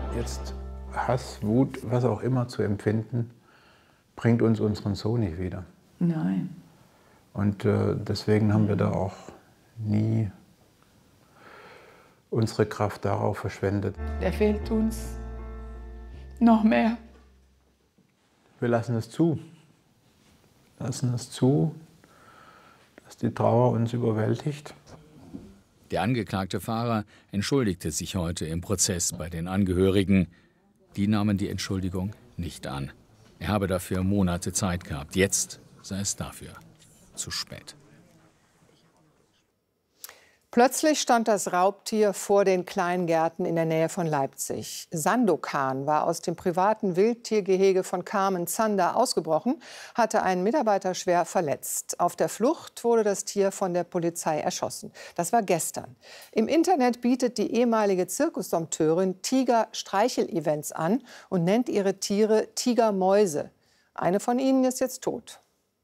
Jetzt Hass, Wut, was auch immer zu empfinden, bringt uns unseren Sohn nicht wieder. Nein. Und deswegen haben wir da auch nie unsere Kraft darauf verschwendet. Der fehlt uns noch mehr. Wir lassen es zu. Lassen es zu, dass die Trauer uns überwältigt. Der angeklagte Fahrer entschuldigte sich heute im Prozess bei den Angehörigen. Die nahmen die Entschuldigung nicht an. Er habe dafür Monate Zeit gehabt. Jetzt sei es dafür zu spät. Plötzlich stand das Raubtier vor den Kleingärten in der Nähe von Leipzig. Sandokan war aus dem privaten Wildtiergehege von Carmen Zander ausgebrochen, hatte einen Mitarbeiter schwer verletzt. Auf der Flucht wurde das Tier von der Polizei erschossen. Das war gestern. Im Internet bietet die ehemalige Zirkusdompteurin Tiger-Streichel-Events an und nennt ihre Tiere Tigermäuse. Eine von ihnen ist jetzt tot.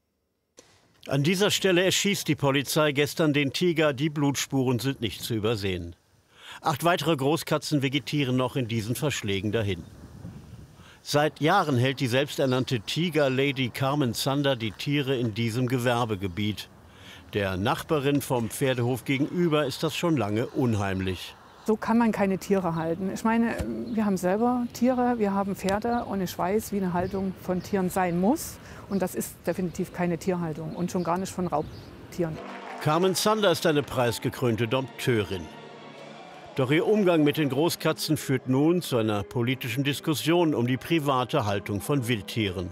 An dieser Stelle erschießt die Polizei gestern den Tiger. Die Blutspuren sind nicht zu übersehen. 8 weitere Großkatzen vegetieren noch in diesen Verschlägen dahin. Seit Jahren hält die selbsternannte Tiger-Lady Carmen Zander die Tiere in diesem Gewerbegebiet. Der Nachbarin vom Pferdehof gegenüber ist das schon lange unheimlich. So kann man keine Tiere halten. Ich meine, wir haben selber Tiere, wir haben Pferde und ich weiß, wie eine Haltung von Tieren sein muss. Und das ist definitiv keine Tierhaltung und schon gar nicht von Raubtieren. Carmen Zander ist eine preisgekrönte Dompteurin. Doch ihr Umgang mit den Großkatzen führt nun zu einer politischen Diskussion um die private Haltung von Wildtieren.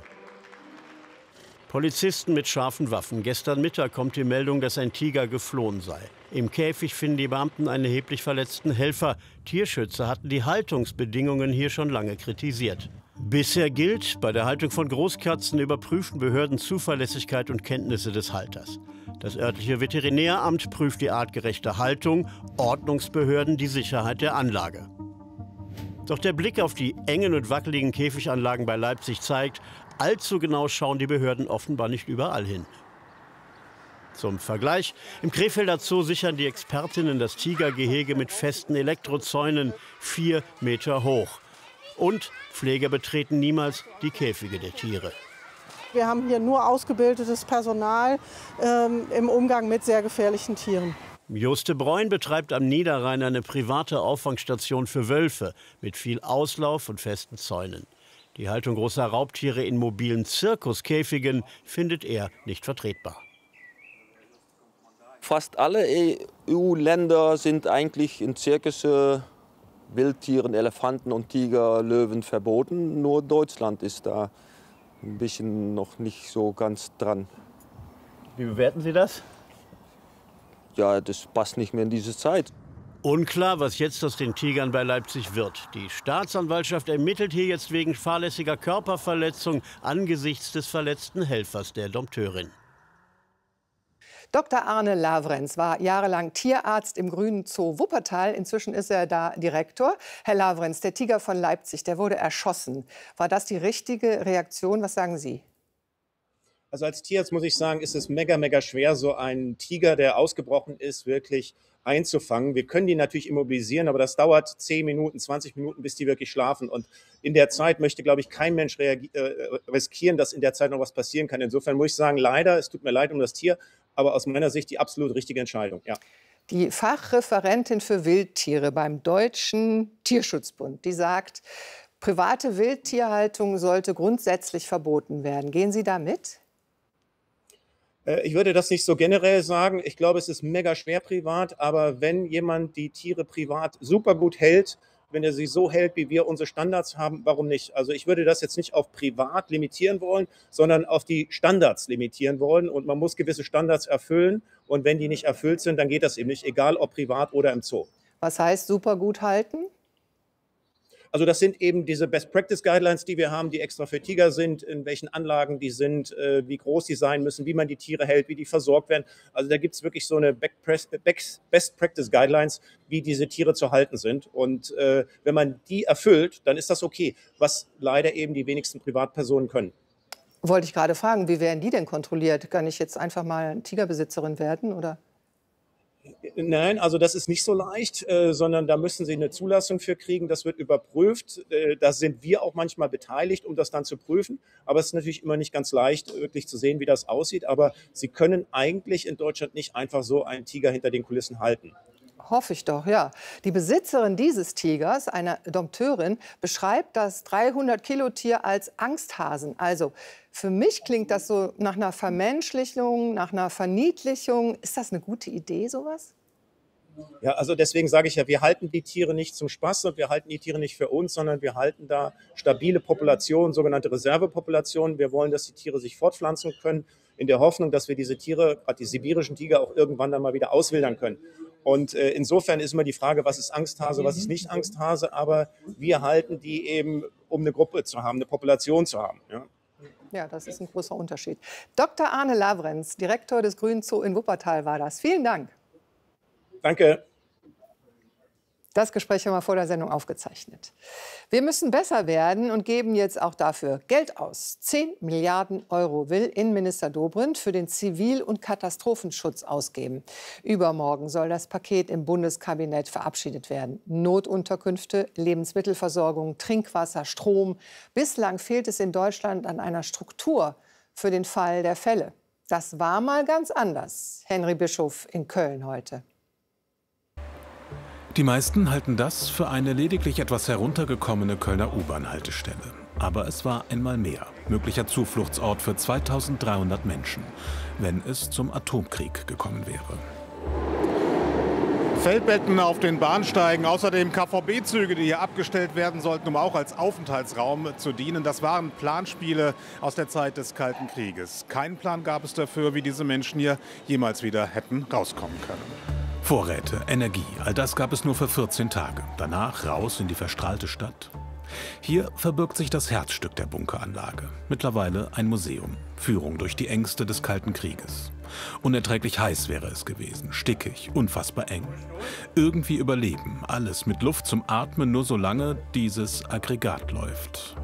Polizisten mit scharfen Waffen. Gestern Mittag kommt die Meldung, dass ein Tiger geflohen sei. Im Käfig finden die Beamten einen erheblich verletzten Helfer. Tierschützer hatten die Haltungsbedingungen hier schon lange kritisiert. Bisher gilt, bei der Haltung von Großkatzen überprüfen Behörden Zuverlässigkeit und Kenntnisse des Halters. Das örtliche Veterinäramt prüft die artgerechte Haltung, Ordnungsbehörden die Sicherheit der Anlage. Doch der Blick auf die engen und wackeligen Käfiganlagen bei Leipzig zeigt, allzu genau schauen die Behörden offenbar nicht überall hin. Zum Vergleich, im Krefelder Zoo sichern die Expertinnen das Tigergehege mit festen Elektrozäunen 4 Meter hoch. Und Pfleger betreten niemals die Käfige der Tiere. Wir haben hier nur ausgebildetes Personal im Umgang mit sehr gefährlichen Tieren. Juste Breun betreibt am Niederrhein eine private Auffangstation für Wölfe mit viel Auslauf und festen Zäunen. Die Haltung großer Raubtiere in mobilen Zirkuskäfigen findet er nicht vertretbar. Fast alle EU-Länder sind eigentlich in Zirkusse Wildtieren, Elefanten und Tiger, Löwen verboten. Nur Deutschland ist da ein bisschen noch nicht so ganz dran. Wie bewerten Sie das? Ja, das passt nicht mehr in diese Zeit. Unklar, was jetzt aus den Tigern bei Leipzig wird. Die Staatsanwaltschaft ermittelt hier jetzt wegen fahrlässiger Körperverletzung angesichts des verletzten Helfers der Dompteurin. Dr. Arne Lavrenz war jahrelang Tierarzt im Grünen Zoo Wuppertal. Inzwischen ist er da Direktor. Herr Lavrenz, der Tiger von Leipzig, der wurde erschossen. War das die richtige Reaktion? Was sagen Sie? Also als Tierarzt muss ich sagen, ist es mega schwer, so einen Tiger, der ausgebrochen ist, wirklich einzufangen. Wir können die natürlich immobilisieren, aber das dauert 10 Minuten, 20 Minuten, bis die wirklich schlafen. Und in der Zeit möchte, glaube ich, kein Mensch riskieren, dass in der Zeit noch was passieren kann. Insofern muss ich sagen, leider, es tut mir leid um das Tier, aber aus meiner Sicht die absolut richtige Entscheidung. Ja. Die Fachreferentin für Wildtiere beim Deutschen Tierschutzbund, die sagt, private Wildtierhaltung sollte grundsätzlich verboten werden. Gehen Sie da mit? Ich würde das nicht so generell sagen. Ich glaube, es ist mega schwer privat, aber wenn jemand die Tiere privat super gut hält, wenn er sie so hält, wie wir unsere Standards haben, warum nicht? Also ich würde das jetzt nicht auf privat limitieren wollen, sondern auf die Standards limitieren wollen. Und man muss gewisse Standards erfüllen. Und wenn die nicht erfüllt sind, dann geht das eben nicht, egal ob privat oder im Zoo. Was heißt super gut halten? Also das sind eben diese Best-Practice-Guidelines, die wir haben, die extra für Tiger sind, in welchen Anlagen die sind, wie groß die sein müssen, wie man die Tiere hält, wie die versorgt werden. Also da gibt es wirklich so eine Best-Practice-Guidelines, wie diese Tiere zu halten sind. Und wenn man die erfüllt, dann ist das okay, was leider eben die wenigsten Privatpersonen können. Wollte ich gerade fragen, wie werden die denn kontrolliert? Kann ich jetzt einfach mal Tigerbesitzerin werden, oder? Nein, also das ist nicht so leicht, sondern da müssen Sie eine Zulassung für kriegen. Das wird überprüft. Da sind wir auch manchmal beteiligt, um das dann zu prüfen. Aber es ist natürlich immer nicht ganz leicht, wirklich zu sehen, wie das aussieht. Aber Sie können eigentlich in Deutschland nicht einfach so einen Tiger hinter den Kulissen halten. Hoffe ich doch, ja. Die Besitzerin dieses Tigers, eine Dompteurin, beschreibt das 300-Kilo-Tier als Angsthasen. Also für mich klingt das so nach einer Vermenschlichung, nach einer Verniedlichung. Ist das eine gute Idee, sowas? Ja, also deswegen sage ich ja, wir halten die Tiere nicht zum Spaß und wir halten die Tiere nicht für uns, sondern wir halten da stabile Populationen, sogenannte Reservepopulationen. Wir wollen, dass die Tiere sich fortpflanzen können, in der Hoffnung, dass wir diese Tiere, gerade die sibirischen Tiger, auch irgendwann dann mal wieder auswildern können. Und insofern ist immer die Frage, was ist Angsthase, was ist nicht Angsthase. Aber wir halten die eben, um eine Gruppe zu haben, eine Population zu haben. Ja. Ja, das ist ein großer Unterschied. Dr. Arne Lavrenz, Direktor des Grünen Zoo in Wuppertal war das. Vielen Dank. Danke. Das Gespräch haben wir vor der Sendung aufgezeichnet. Wir müssen besser werden und geben jetzt auch dafür Geld aus. 10 Milliarden Euro will Innenminister Dobrindt für den Zivil- und Katastrophenschutz ausgeben. Übermorgen soll das Paket im Bundeskabinett verabschiedet werden. Notunterkünfte, Lebensmittelversorgung, Trinkwasser, Strom. Bislang fehlt es in Deutschland an einer Struktur für den Fall der Fälle. Das war mal ganz anders. Henry Bischof in Köln heute. Die meisten halten das für eine lediglich etwas heruntergekommene Kölner U-Bahn-Haltestelle. Aber es war einmal mehr. Möglicher Zufluchtsort für 2300 Menschen, wenn es zum Atomkrieg gekommen wäre. Feldbetten auf den Bahnsteigen, außerdem KVB-Züge, die hier abgestellt werden sollten, um auch als Aufenthaltsraum zu dienen. Das waren Planspiele aus der Zeit des Kalten Krieges. Keinen Plan gab es dafür, wie diese Menschen hier jemals wieder hätten rauskommen können. Vorräte, Energie, all das gab es nur für 14 Tage. Danach raus in die verstrahlte Stadt. Hier verbirgt sich das Herzstück der Bunkeranlage. Mittlerweile ein Museum. Führung durch die Ängste des Kalten Krieges. Unerträglich heiß wäre es gewesen, stickig, unfassbar eng. Irgendwie überleben, alles mit Luft zum Atmen, nur solange dieses Aggregat läuft.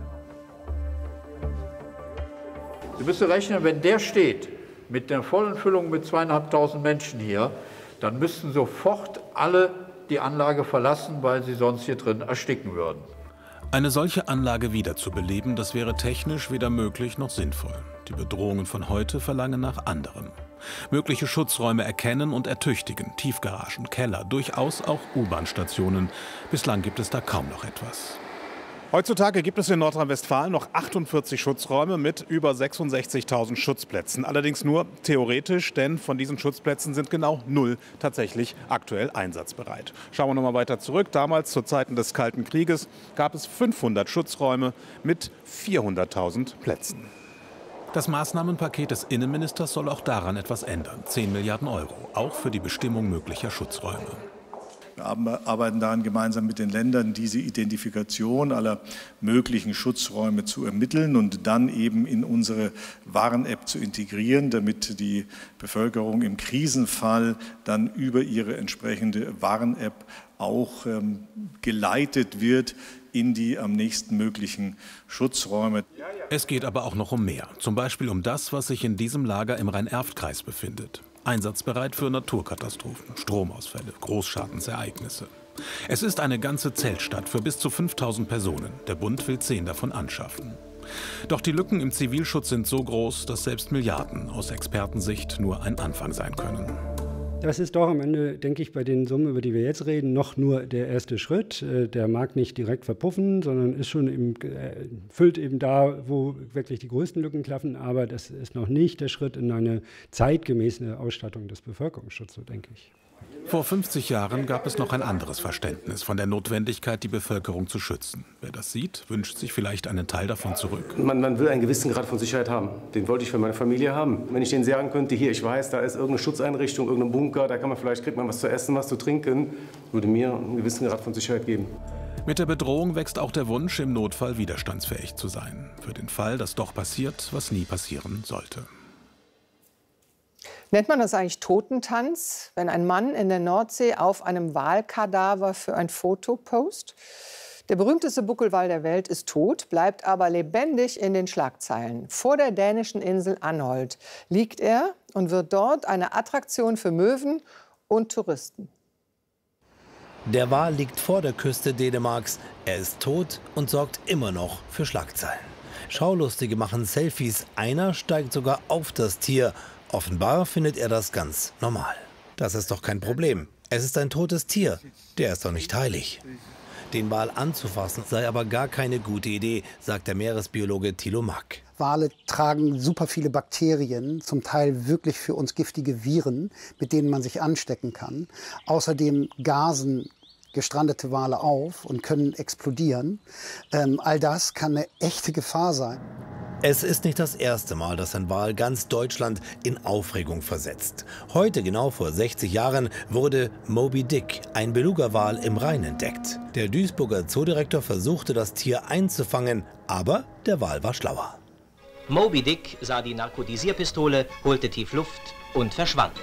Sie müssen rechnen, wenn der steht, mit der vollen Füllung mit 2.500 Menschen hier, dann müssten sofort alle die Anlage verlassen, weil sie sonst hier drin ersticken würden. Eine solche Anlage wiederzubeleben, das wäre technisch weder möglich noch sinnvoll. Die Bedrohungen von heute verlangen nach anderem. Mögliche Schutzräume erkennen und ertüchtigen, Tiefgaragen, Keller, durchaus auch U-Bahn-Stationen. Bislang gibt es da kaum noch etwas. Heutzutage gibt es in Nordrhein-Westfalen noch 48 Schutzräume mit über 66.000 Schutzplätzen. Allerdings nur theoretisch, denn von diesen Schutzplätzen sind genau 0 tatsächlich aktuell einsatzbereit. Schauen wir noch mal weiter zurück. Damals, zu Zeiten des Kalten Krieges, gab es 500 Schutzräume mit 400.000 Plätzen. Das Maßnahmenpaket des Innenministers soll auch daran etwas ändern. 10 Milliarden Euro, auch für die Bestimmung möglicher Schutzräume. Wir arbeiten daran, gemeinsam mit den Ländern diese Identifikation aller möglichen Schutzräume zu ermitteln und dann eben in unsere Warn-App zu integrieren, damit die Bevölkerung im Krisenfall dann über ihre entsprechende Warn-App auch geleitet wird in die am nächsten möglichen Schutzräume. Es geht aber auch noch um mehr. Zum Beispiel um das, was sich in diesem Lager im Rhein-Erft-Kreis befindet. Einsatzbereit für Naturkatastrophen, Stromausfälle, Großschadensereignisse. Es ist eine ganze Zeltstadt für bis zu 5000 Personen. Der Bund will 10 davon anschaffen. Doch die Lücken im Zivilschutz sind so groß, dass selbst Milliarden aus Expertensicht nur ein Anfang sein können. Das ist doch am Ende, denke ich, bei den Summen, über die wir jetzt reden, noch nur der erste Schritt. Der mag nicht direkt verpuffen, sondern ist schon füllt eben da, wo wirklich die größten Lücken klaffen. Aber das ist noch nicht der Schritt in eine zeitgemäße Ausstattung des Bevölkerungsschutzes, so denke ich. Vor 50 Jahren gab es noch ein anderes Verständnis von der Notwendigkeit, die Bevölkerung zu schützen. Wer das sieht, wünscht sich vielleicht einen Teil davon zurück. Man will einen gewissen Grad von Sicherheit haben. Den wollte ich für meine Familie haben. Wenn ich denen sagen könnte, hier, ich weiß, da ist irgendeine Schutzeinrichtung, irgendein Bunker, da kriegt man was zu essen, was zu trinken, würde mir einen gewissen Grad von Sicherheit geben. Mit der Bedrohung wächst auch der Wunsch, im Notfall widerstandsfähig zu sein. Für den Fall, dass doch passiert, was nie passieren sollte. Nennt man das eigentlich Totentanz, wenn ein Mann in der Nordsee auf einem Walkadaver für ein Foto post? Der berühmteste Buckelwal der Welt ist tot, bleibt aber lebendig in den Schlagzeilen. Vor der dänischen Insel Anholt liegt er und wird dort eine Attraktion für Möwen und Touristen. Der Wal liegt vor der Küste Dänemarks. Er ist tot und sorgt immer noch für Schlagzeilen. Schaulustige machen Selfies. Einer steigt sogar auf das Tier. Offenbar findet er das ganz normal. Das ist doch kein Problem. Es ist ein totes Tier. Der ist doch nicht heilig. Den Wal anzufassen sei aber gar keine gute Idee, sagt der Meeresbiologe Thilo Mack. Wale tragen super viele Bakterien, zum Teil wirklich für uns giftige Viren, mit denen man sich anstecken kann. Außerdem gasen gestrandete Wale auf und können explodieren. All das kann eine echte Gefahr sein. Es ist nicht das erste Mal, dass ein Wal ganz Deutschland in Aufregung versetzt. Heute, genau vor 60 Jahren, wurde Moby Dick, ein Beluga-Wal, im Rhein entdeckt. Der Duisburger Zoodirektor versuchte, das Tier einzufangen, aber der Wal war schlauer. Moby Dick sah die Narkotisierpistole, holte tief Luft und verschwand.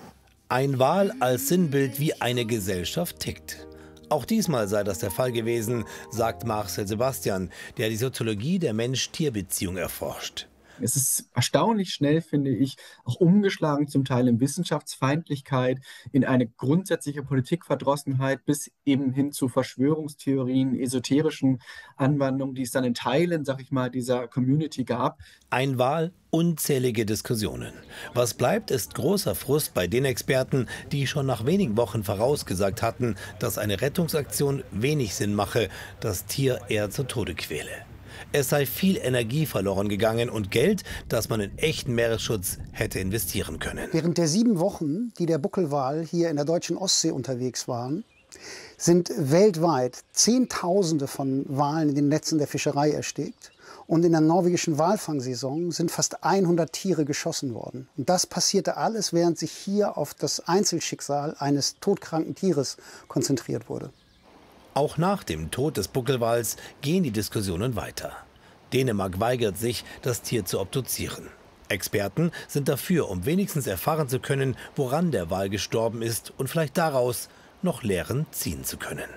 Ein Wal als Sinnbild, wie eine Gesellschaft tickt. Auch diesmal sei das der Fall gewesen, sagt Marcel Sebastian, der die Soziologie der Mensch-Tier-Beziehung erforscht. Es ist erstaunlich schnell, finde ich, auch umgeschlagen, zum Teil in Wissenschaftsfeindlichkeit, in eine grundsätzliche Politikverdrossenheit bis eben hin zu Verschwörungstheorien, esoterischen Anwandlungen, die es dann in Teilen, sag ich mal, dieser Community gab. Ein Wal, unzählige Diskussionen. Was bleibt, ist großer Frust bei den Experten, die schon nach wenigen Wochen vorausgesagt hatten, dass eine Rettungsaktion wenig Sinn mache, das Tier eher zu Tode quäle. Es sei viel Energie verloren gegangen und Geld, das man in echten Meeresschutz hätte investieren können. Während der 7 Wochen, die der Buckelwal hier in der deutschen Ostsee unterwegs waren, sind weltweit Zehntausende von Walen in den Netzen der Fischerei erstickt. Und in der norwegischen Walfangsaison sind fast 100 Tiere geschossen worden. Und das passierte alles, während sich hier auf das Einzelschicksal eines todkranken Tieres konzentriert wurde. Auch nach dem Tod des Buckelwals gehen die Diskussionen weiter. Dänemark weigert sich, das Tier zu obduzieren. Experten sind dafür, um wenigstens erfahren zu können, woran der Wal gestorben ist und vielleicht daraus noch Lehren ziehen zu können.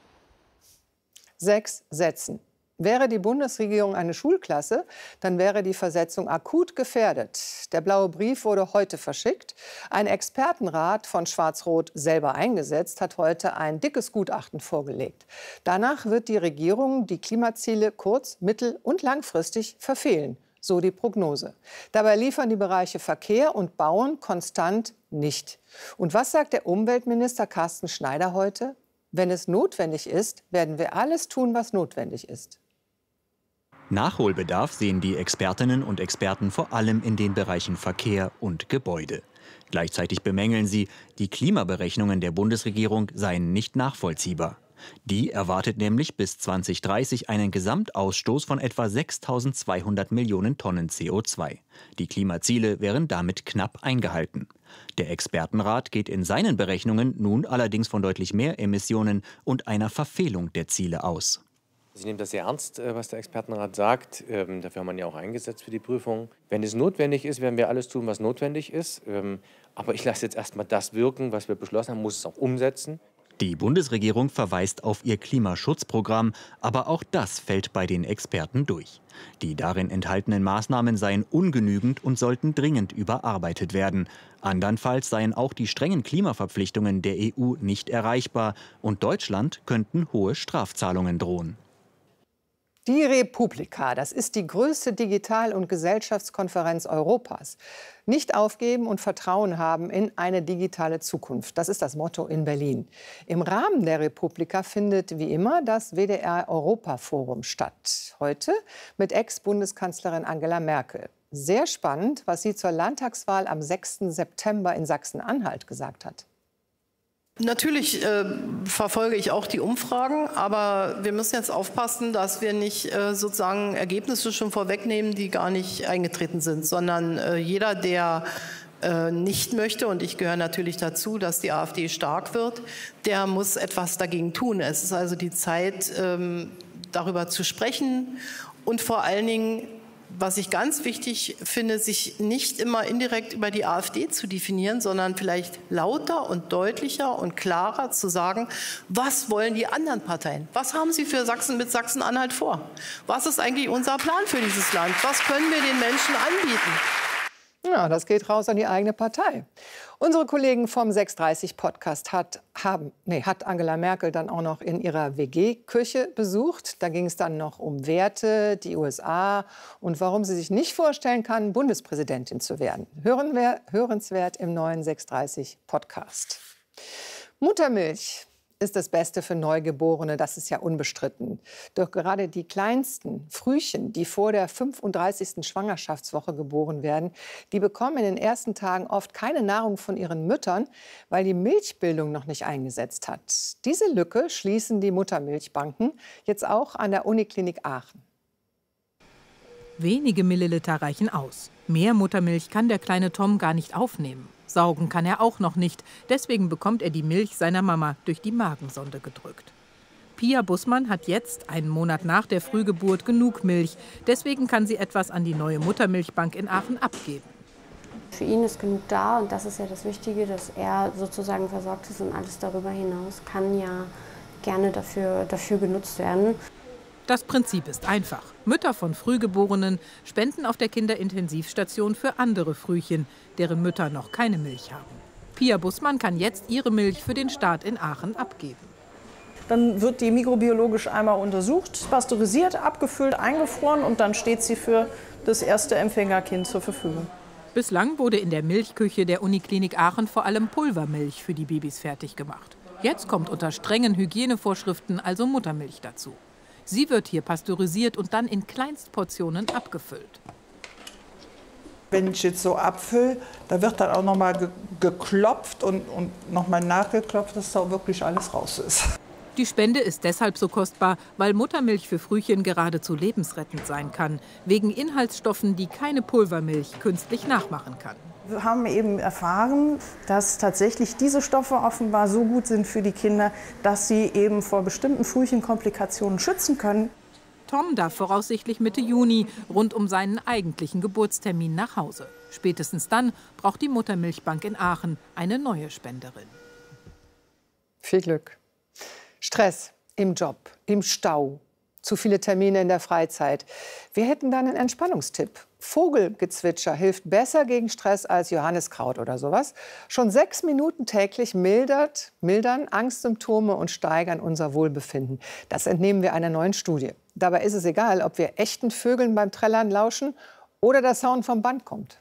6 Sätzen. Wäre die Bundesregierung eine Schulklasse, dann wäre die Versetzung akut gefährdet. Der blaue Brief wurde heute verschickt. Ein Expertenrat von Schwarz-Rot, selber eingesetzt, hat heute ein dickes Gutachten vorgelegt. Danach wird die Regierung die Klimaziele kurz-, mittel- und langfristig verfehlen. So die Prognose. Dabei liefern die Bereiche Verkehr und Bauen konstant nicht. Und was sagt der Umweltminister Carsten Schneider heute? Wenn es notwendig ist, werden wir alles tun, was notwendig ist. Nachholbedarf sehen die Expertinnen und Experten vor allem in den Bereichen Verkehr und Gebäude. Gleichzeitig bemängeln sie, die Klimaberechnungen der Bundesregierung seien nicht nachvollziehbar. Die erwartet nämlich bis 2030 einen Gesamtausstoß von etwa 6.200 Millionen Tonnen CO2. Die Klimaziele wären damit knapp eingehalten. Der Expertenrat geht in seinen Berechnungen nun allerdings von deutlich mehr Emissionen und einer Verfehlung der Ziele aus. Ich nehme das sehr ernst, was der Expertenrat sagt. Dafür haben wir ja auch eingesetzt für die Prüfung. Wenn es notwendig ist, werden wir alles tun, was notwendig ist. Aber ich lasse jetzt erst mal das wirken, was wir beschlossen haben, muss es auch umsetzen. Die Bundesregierung verweist auf ihr Klimaschutzprogramm, aber auch das fällt bei den Experten durch. Die darin enthaltenen Maßnahmen seien ungenügend und sollten dringend überarbeitet werden. Andernfalls seien auch die strengen Klimaverpflichtungen der EU nicht erreichbar und Deutschland könnten hohe Strafzahlungen drohen. Die Republika, das ist die größte Digital- und Gesellschaftskonferenz Europas. Nicht aufgeben und Vertrauen haben in eine digitale Zukunft. Das ist das Motto in Berlin. Im Rahmen der Republika findet wie immer das WDR-Europa-Forum statt. Heute mit Ex-Bundeskanzlerin Angela Merkel. Sehr spannend, was sie zur Landtagswahl am 6. September in Sachsen-Anhalt gesagt hat. Natürlich verfolge ich auch die Umfragen, aber wir müssen jetzt aufpassen, dass wir nicht sozusagen Ergebnisse schon vorwegnehmen, die gar nicht eingetreten sind, sondern jeder, der nicht möchte, und ich gehöre natürlich dazu, dass die AfD stark wird, der muss etwas dagegen tun. Es ist also die Zeit, darüber zu sprechen und vor allen Dingen, was ich ganz wichtig finde, sich nicht immer indirekt über die AfD zu definieren, sondern vielleicht lauter und deutlicher und klarer zu sagen, was wollen die anderen Parteien? Was haben sie für Sachsen mit Sachsen-Anhalt vor? Was ist eigentlich unser Plan für dieses Land? Was können wir den Menschen anbieten? Ja, das geht raus an die eigene Partei. Unsere Kollegen vom 630-Podcast hat Angela Merkel dann auch noch in ihrer WG-Küche besucht. Da ging es dann noch um Werte, die USA und warum sie sich nicht vorstellen kann, Bundespräsidentin zu werden. Hörenswert im neuen 630-Podcast. Muttermilch ist das Beste für Neugeborene, das ist ja unbestritten. Doch gerade die kleinsten Frühchen, die vor der 35. Schwangerschaftswoche geboren werden, die bekommen in den ersten Tagen oft keine Nahrung von ihren Müttern, weil die Milchbildung noch nicht eingesetzt hat. Diese Lücke schließen die Muttermilchbanken jetzt auch an der Uniklinik Aachen. Wenige Milliliter reichen aus. Mehr Muttermilch kann der kleine Tom gar nicht aufnehmen. Saugen kann er auch noch nicht. Deswegen bekommt er die Milch seiner Mama durch die Magensonde gedrückt. Pia Bussmann hat jetzt, einen Monat nach der Frühgeburt, genug Milch. Deswegen kann sie etwas an die neue Muttermilchbank in Aachen abgeben. Für ihn ist genug da und das ist ja das Wichtige, dass er sozusagen versorgt ist und alles darüber hinaus kann ja gerne dafür genutzt werden. Das Prinzip ist einfach. Mütter von Frühgeborenen spenden auf der Kinderintensivstation für andere Frühchen, deren Mütter noch keine Milch haben. Pia Bussmann kann jetzt ihre Milch für den Start in Aachen abgeben. Dann wird die mikrobiologisch einmal untersucht, pasteurisiert, abgefüllt, eingefroren und dann steht sie für das erste Empfängerkind zur Verfügung. Bislang wurde in der Milchküche der Uniklinik Aachen vor allem Pulvermilch für die Babys fertig gemacht. Jetzt kommt unter strengen Hygienevorschriften also Muttermilch dazu. Sie wird hier pasteurisiert und dann in Kleinstportionen abgefüllt. Wenn ich jetzt so abfülle, da wird dann auch noch mal geklopft und noch mal nachgeklopft, dass da wirklich alles raus ist. Die Spende ist deshalb so kostbar, weil Muttermilch für Frühchen geradezu lebensrettend sein kann. Wegen Inhaltsstoffen, die keine Pulvermilch künstlich nachmachen kann. Wir haben eben erfahren, dass tatsächlich diese Stoffe offenbar so gut sind für die Kinder, dass sie eben vor bestimmten Frühchenkomplikationen schützen können. Tom darf voraussichtlich Mitte Juni rund um seinen eigentlichen Geburtstermin nach Hause. Spätestens dann braucht die Muttermilchbank in Aachen eine neue Spenderin. Viel Glück. Stress im Job, im Stau, zu viele Termine in der Freizeit. Wir hätten dann einen Entspannungstipp. Vogelgezwitscher hilft besser gegen Stress als Johanniskraut oder sowas. Schon 6 Minuten täglich mildern Angstsymptome und steigern unser Wohlbefinden. Das entnehmen wir einer neuen Studie. Dabei ist es egal, ob wir echten Vögeln beim Trällern lauschen oder der Sound vom Band kommt.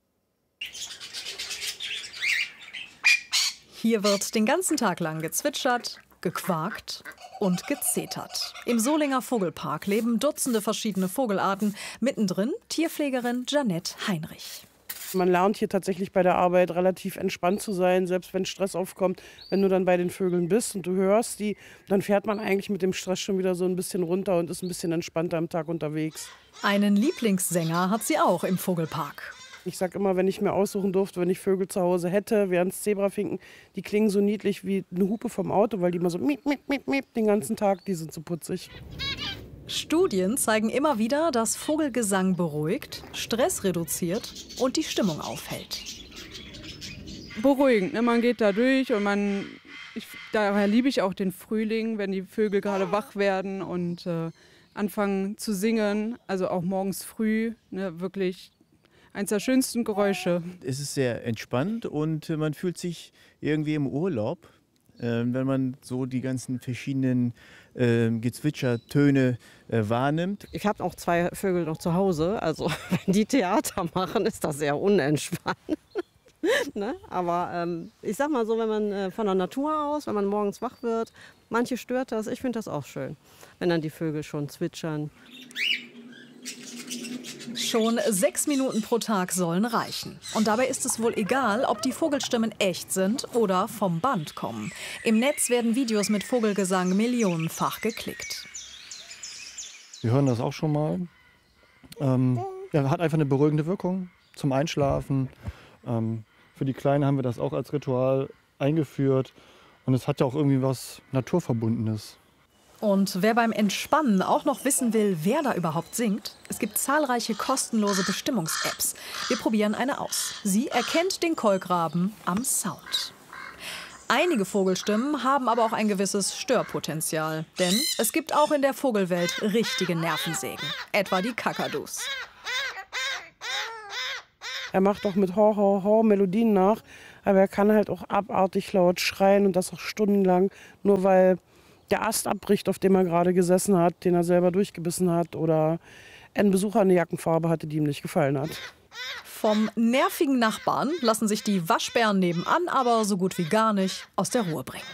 Hier wird den ganzen Tag lang gezwitschert, gequakt und gezetert. Im Solinger Vogelpark leben Dutzende verschiedene Vogelarten. Mittendrin Tierpflegerin Janette Heinrich. Man lernt hier tatsächlich bei der Arbeit relativ entspannt zu sein, selbst wenn Stress aufkommt. Wenn du dann bei den Vögeln bist und du hörst die, dann fährt man eigentlich mit dem Stress schon wieder so ein bisschen runter und ist ein bisschen entspannter am Tag unterwegs. Einen Lieblingssänger hat sie auch im Vogelpark. Ich sage immer, wenn ich mir aussuchen durfte, wenn ich Vögel zu Hause hätte, wären es Zebrafinken. Die klingen so niedlich wie eine Hupe vom Auto, weil die immer so miep, miep, miep, miep den ganzen Tag, die sind so putzig. Studien zeigen immer wieder, dass Vogelgesang beruhigt, Stress reduziert und die Stimmung aufhält. Beruhigend, ne? Man geht da durch und daher liebe ich auch den Frühling, wenn die Vögel gerade wach werden und anfangen zu singen, also auch morgens früh, ne? Wirklich eines der schönsten Geräusche. Es ist sehr entspannt und man fühlt sich irgendwie im Urlaub, wenn man so die ganzen verschiedenen Gezwitschertöne wahrnimmt. Ich habe auch 2 Vögel noch zu Hause, also wenn die Theater machen, ist das sehr unentspannt. Ne? Aber ich sag mal so, wenn man von der Natur aus, wenn man morgens wach wird, manche stört das, ich finde das auch schön, wenn dann die Vögel schon zwitschern. Schon 6 Minuten pro Tag sollen reichen. Und dabei ist es wohl egal, ob die Vogelstimmen echt sind oder vom Band kommen. Im Netz werden Videos mit Vogelgesang millionenfach geklickt. Wir hören das auch schon mal. Hat einfach eine beruhigende Wirkung zum Einschlafen. Für die Kleinen haben wir das auch als Ritual eingeführt. Und es hat ja auch irgendwie was Naturverbundenes. Und wer beim Entspannen auch noch wissen will, wer da überhaupt singt, es gibt zahlreiche kostenlose Bestimmungs-Apps. Wir probieren eine aus. Sie erkennt den Kolkraben am Sound. Einige Vogelstimmen haben aber auch ein gewisses Störpotenzial. Denn es gibt auch in der Vogelwelt richtige Nervensägen. Etwa die Kakadus. Er macht auch mit Hor, Hor, Hor Melodien nach. Aber er kann halt auch abartig laut schreien und das auch stundenlang. Nur weil der Ast abbricht, auf dem er gerade gesessen hat, den er selber durchgebissen hat. Oder ein Besucher eine Jackenfarbe hatte, die ihm nicht gefallen hat. Vom nervigen Nachbarn lassen sich die Waschbären nebenan aber so gut wie gar nicht aus der Ruhe bringen.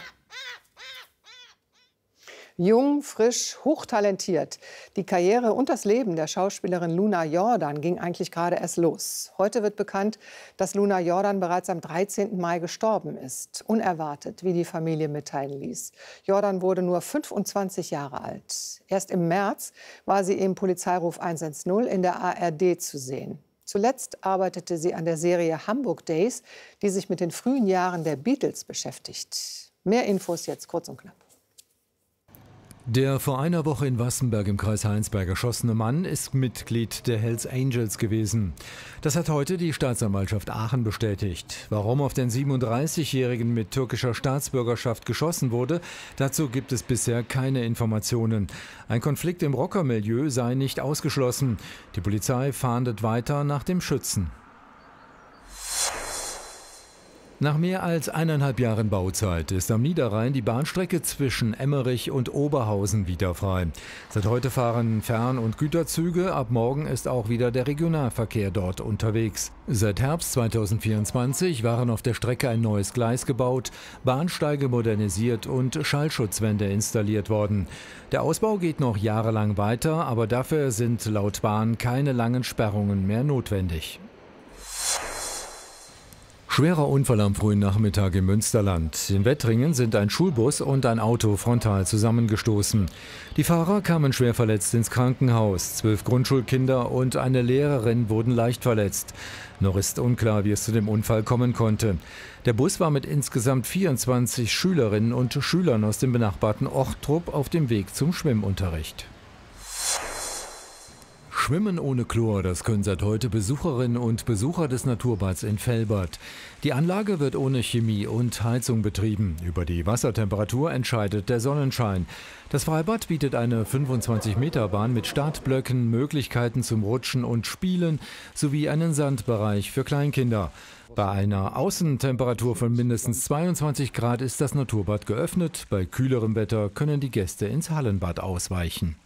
Jung, frisch, hochtalentiert. Die Karriere und das Leben der Schauspielerin Luna Jordan ging eigentlich gerade erst los. Heute wird bekannt, dass Luna Jordan bereits am 13. Mai gestorben ist. Unerwartet, wie die Familie mitteilen ließ. Jordan wurde nur 25 Jahre alt. Erst im März war sie im Polizeiruf 110 in der ARD zu sehen. Zuletzt arbeitete sie an der Serie Hamburg Days, die sich mit den frühen Jahren der Beatles beschäftigt. Mehr Infos jetzt kurz und knapp. Der vor einer Woche in Wassenberg im Kreis Heinsberg erschossene Mann ist Mitglied der Hells Angels gewesen. Das hat heute die Staatsanwaltschaft Aachen bestätigt. Warum auf den 37-Jährigen mit türkischer Staatsbürgerschaft geschossen wurde, dazu gibt es bisher keine Informationen. Ein Konflikt im Rockermilieu sei nicht ausgeschlossen. Die Polizei fahndet weiter nach dem Schützen. Nach mehr als 1,5 Jahren Bauzeit ist am Niederrhein die Bahnstrecke zwischen Emmerich und Oberhausen wieder frei. Seit heute fahren Fern- und Güterzüge, ab morgen ist auch wieder der Regionalverkehr dort unterwegs. Seit Herbst 2024 waren auf der Strecke ein neues Gleis gebaut, Bahnsteige modernisiert und Schallschutzwände installiert worden. Der Ausbau geht noch jahrelang weiter, aber dafür sind laut Bahn keine langen Sperrungen mehr notwendig. Schwerer Unfall am frühen Nachmittag im Münsterland. In Wettringen sind ein Schulbus und ein Auto frontal zusammengestoßen. Die Fahrer kamen schwer verletzt ins Krankenhaus. 12 Grundschulkinder und eine Lehrerin wurden leicht verletzt. Noch ist unklar, wie es zu dem Unfall kommen konnte. Der Bus war mit insgesamt 24 Schülerinnen und Schülern aus dem benachbarten Ochtrup auf dem Weg zum Schwimmunterricht. Schwimmen ohne Chlor, das können seit heute Besucherinnen und Besucher des Naturbads in Velbert. Die Anlage wird ohne Chemie und Heizung betrieben. Über die Wassertemperatur entscheidet der Sonnenschein. Das Freibad bietet eine 25-Meter-Bahn mit Startblöcken, Möglichkeiten zum Rutschen und Spielen sowie einen Sandbereich für Kleinkinder. Bei einer Außentemperatur von mindestens 22 Grad ist das Naturbad geöffnet. Bei kühlerem Wetter können die Gäste ins Hallenbad ausweichen.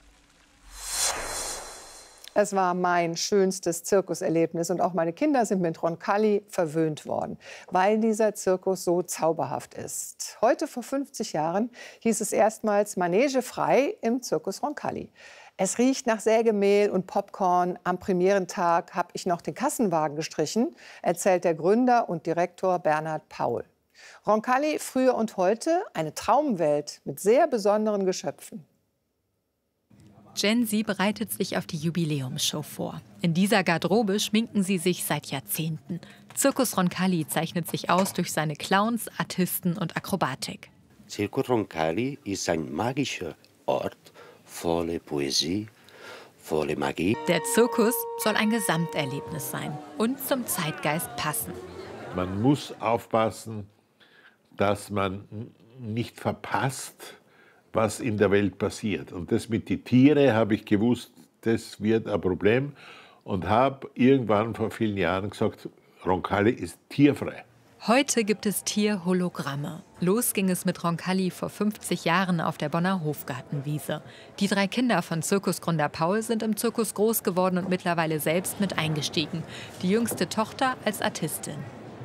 Es war mein schönstes Zirkuserlebnis und auch meine Kinder sind mit Roncalli verwöhnt worden, weil dieser Zirkus so zauberhaft ist. Heute vor 50 Jahren hieß es erstmals Manege frei im Zirkus Roncalli. Es riecht nach Sägemehl und Popcorn. Am Premierentag habe ich noch den Kassenwagen gestrichen, erzählt der Gründer und Direktor Bernhard Paul. Roncalli früher und heute, eine Traumwelt mit sehr besonderen Geschöpfen. Gen Z bereitet sich auf die Jubiläumsshow vor. In dieser Garderobe schminken sie sich seit Jahrzehnten. Zirkus Roncalli zeichnet sich aus durch seine Clowns, Artisten und Akrobatik. Zirkus Roncalli ist ein magischer Ort, voller Poesie, voller Magie. Der Zirkus soll ein Gesamterlebnis sein und zum Zeitgeist passen. Man muss aufpassen, dass man nicht verpasst, was in der Welt passiert. Und das mit den Tieren habe ich gewusst, das wird ein Problem und habe irgendwann vor vielen Jahren gesagt, Roncalli ist tierfrei. Heute gibt es Tierhologramme. Los ging es mit Roncalli vor 50 Jahren auf der Bonner Hofgartenwiese. Die 3 Kinder von Zirkusgründer Paul sind im Zirkus groß geworden und mittlerweile selbst mit eingestiegen. Die jüngste Tochter als Artistin.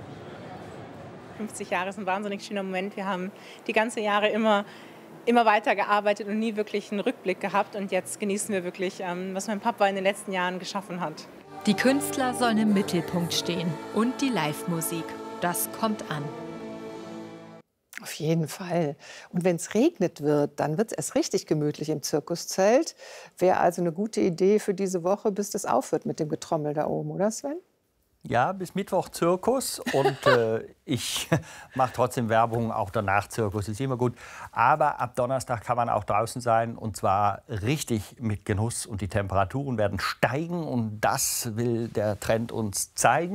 50 Jahre ist ein wahnsinnig schöner Moment. Wir haben die ganzen Jahre immer weiter gearbeitet und nie wirklich einen Rückblick gehabt. Und jetzt genießen wir wirklich, was mein Papa in den letzten Jahren geschaffen hat. Die Künstler sollen im Mittelpunkt stehen und die Live-Musik. Das kommt an. Auf jeden Fall. Und wenn es regnet wird, dann wird es erst richtig gemütlich im Zirkuszelt. Wäre also eine gute Idee für diese Woche, bis das aufhört mit dem Getrommel da oben, oder Sven? Ja, bis Mittwoch Zirkus und ich mache trotzdem Werbung, auch danach Zirkus ist immer gut. Aber ab Donnerstag kann man auch draußen sein und zwar richtig mit Genuss und die Temperaturen werden steigen und das will der Trend uns zeigen.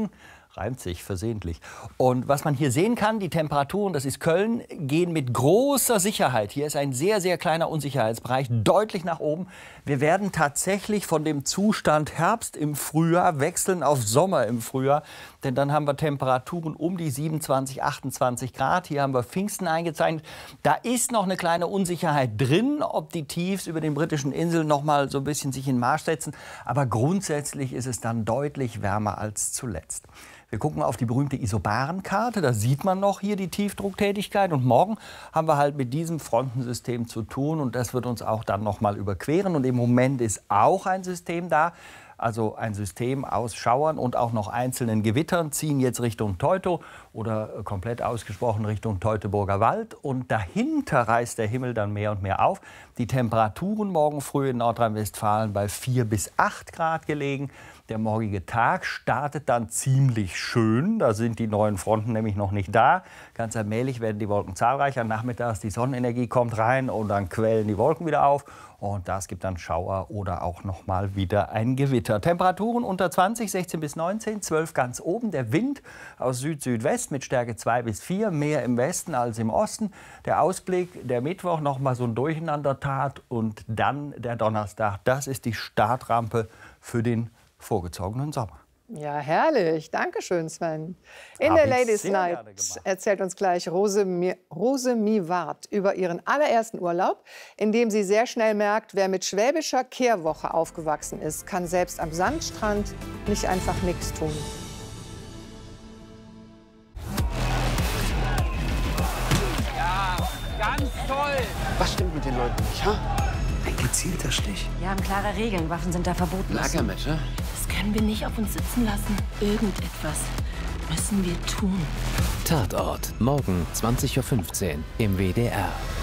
Reimt sich versehentlich. Und was man hier sehen kann, die Temperaturen, das ist Köln, gehen mit großer Sicherheit. Hier ist ein sehr, sehr kleiner Unsicherheitsbereich, deutlich nach oben. Wir werden tatsächlich von dem Zustand Herbst im Frühjahr wechseln auf Sommer im Frühjahr. Denn dann haben wir Temperaturen um die 27, 28 Grad. Hier haben wir Pfingsten eingezeichnet. Da ist noch eine kleine Unsicherheit drin, ob die Tiefs über den britischen Inseln noch mal so ein bisschen sich in Marsch setzen. Aber grundsätzlich ist es dann deutlich wärmer als zuletzt. Wir gucken auf die berühmte Isobarenkarte, da sieht man noch hier die Tiefdrucktätigkeit. Und morgen haben wir halt mit diesem Frontensystem zu tun und das wird uns auch dann noch mal überqueren. Und im Moment ist auch ein System da, also ein System aus Schauern und auch noch einzelnen Gewittern, ziehen jetzt Richtung Teutow oder komplett ausgesprochen Richtung Teutoburger Wald. Und dahinter reißt der Himmel dann mehr und mehr auf. Die Temperaturen morgen früh in Nordrhein-Westfalen bei 4 bis 8 Grad gelegen. Der morgige Tag startet dann ziemlich schön. Da sind die neuen Fronten nämlich noch nicht da. Ganz allmählich werden die Wolken zahlreicher. Nachmittags die Sonnenenergie kommt rein und dann quellen die Wolken wieder auf. Und das gibt dann Schauer oder auch noch mal wieder ein Gewitter. Temperaturen unter 20, 16 bis 19, 12 ganz oben. Der Wind aus Süd-Südwest mit Stärke 2 bis 4, mehr im Westen als im Osten. Der Ausblick, der Mittwoch noch mal so ein Durcheinandertat und dann der Donnerstag. Das ist die Startrampe für den vorgezogenen Sommer. Ja, herrlich. Dankeschön, Sven. In der Ladies Night erzählt uns gleich Rose Miwart über ihren allerersten Urlaub, in dem sie sehr schnell merkt, wer mit schwäbischer Kehrwoche aufgewachsen ist, kann selbst am Sandstrand nicht einfach nichts tun. Ja, ganz toll. Was stimmt mit den Leuten nicht, ha? Ein gezielter Stich. Wir haben klare Regeln. Waffen sind da verboten. Lagermesser? Das können wir nicht auf uns sitzen lassen. Irgendetwas müssen wir tun. Tatort. Morgen 20:15 Uhr im WDR.